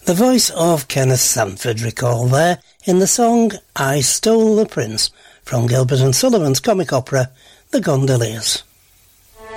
The voice of Kenneth Sanford recalled there in the song I Stole the Prince from Gilbert and Sullivan's comic opera The Gondoliers.